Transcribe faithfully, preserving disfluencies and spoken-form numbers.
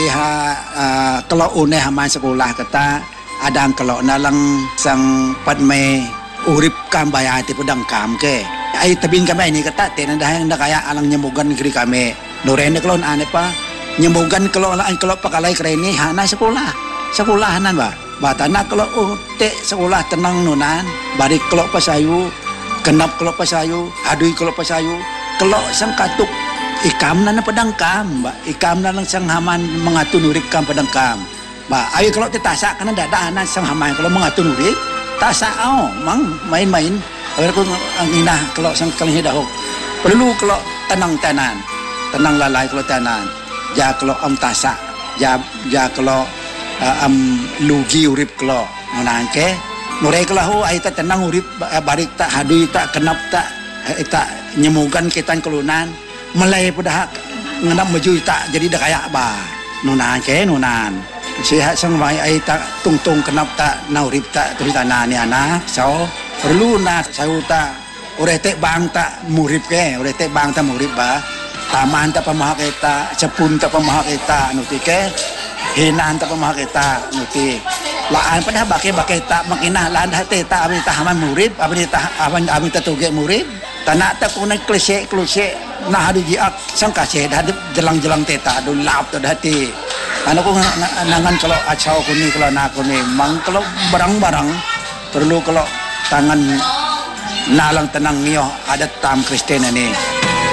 ha uh, kalau uneh haman sekolah kata adang kalau nalang sang padme urip kam bayati pedang kam ke ai tabin kami ini kata tenan dah yang kaya alang nyemugan negeri kami norene kalau ane pa nyemugan kalau lain kalau pakalai kereni hana sekolah sekolah hanan ba batana kalau ute sekolah tenang nunan bari kalau pasayu kenap kalau pasayu adui kalau pasayu kalau sang katuk ikam na na pedang kam ba ikam na lang sang haman mengatur urip kam pedang kam ba ayo kalau tetasa kana dada anan sang haman kalau mengatur urip tasa au mang main-main aku ang ina kalau sang kalih dahok perlu kalau tenang tenan tenang lalai kalau tenan ja kalau am tasa ja ja kalau uh, am lugi urip kalau nangke nore kalau ai ta tenang urip barik tak hadui tak kenap tak tak nyemugan kitan kelunan melai pada ngenam maju tak jadi dah kayak ba nunan ke nunan sihat sang mai ai tak tung-tung kenap tak naurip tak tu tanah ni anak so perlu nak saya tak ore tek bang tak murip ke ore tek bang tak murip ba taman tak pemah kita cepun tak pemah kita nuti ke hinan tak pemah kita nuti laan pada bake-bake tak makinah lan hati tak abi tahaman murip abi tak aban abi tak tuge murip tanah tak kunai klise klise nah hadi jiak sang kasih dah jelang-jelang teta adu lap tu hati anak ko nangan kalau acau ko ni kalau nak ko ni mang kalau barang-barang perlu kalau tangan nalang tenang nio adat tam Kristen ni